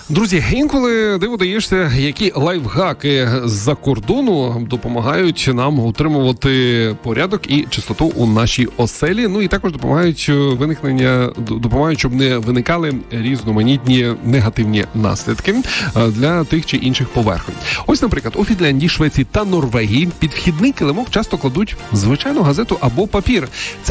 Друзі, інколи диво даєшся, які лайфхаки з-за кордону допомагають нам утримувати порядок і чистоту у нашій оселі. Ну і також допомагають щоб не виникали різноманітні негативні наслідки для тих чи інших поверхонь. Ось, наприклад, у Фінляндії, Швеції та Норвегії під вхідний килимок часто кладуть звичайну газету або папір.